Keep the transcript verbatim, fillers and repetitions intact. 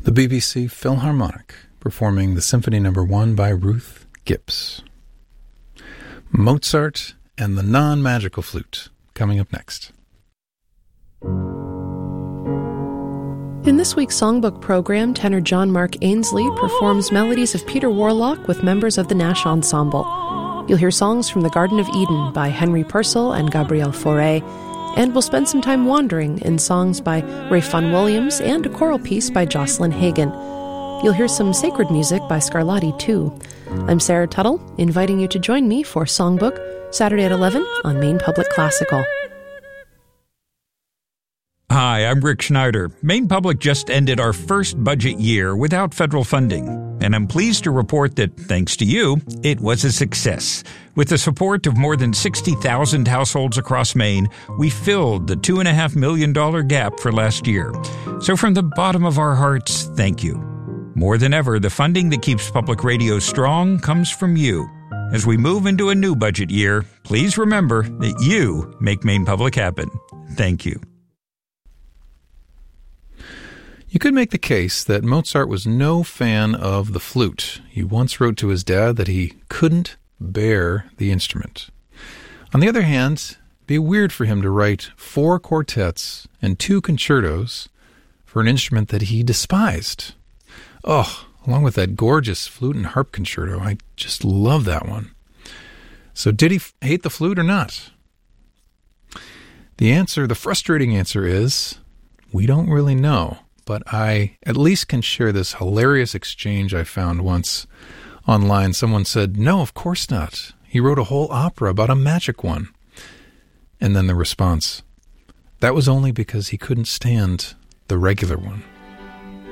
The B B C Philharmonic performing the Symphony Number One by Ruth Gibbs. Mozart and the Non-Magical Flute, coming up next. In this week's songbook program, tenor John Mark Ainsley performs melodies of Peter Warlock with members of the Nash Ensemble. You'll hear songs from The Garden of Eden by Henry Purcell and Gabrielle Fauré, and we'll spend some time wandering in songs by Ray Fun Williams and a choral piece by Jocelyn Hagan. You'll hear some sacred music by Scarlatti, too. I'm Sarah Tuttle, inviting you to join me for Songbook, Saturday at eleven on Maine Public Classical. Hi, I'm Rick Schneider. Maine Public just ended our first budget year without federal funding, and I'm pleased to report that, thanks to you, it was a success. With the support of more than sixty thousand households across Maine, we filled the two point five million dollars gap for last year. So from the bottom of our hearts, thank you. More than ever, the funding that keeps public radio strong comes from you. As we move into a new budget year, please remember that you make Maine Public happen. Thank you. You could make the case that Mozart was no fan of the flute. He once wrote to his dad that he couldn't bear the instrument. On the other hand, it'd be weird for him to write four quartets and two concertos for an instrument that he despised. Oh, along with that gorgeous flute and harp concerto. I just love that one. So did he f- hate the flute or not? The answer, the frustrating answer is, we don't really know. But I at least can share this hilarious exchange I found once online. Someone said, no, of course not. He wrote a whole opera about a magic one. And then the response, that was only because he couldn't stand the regular one.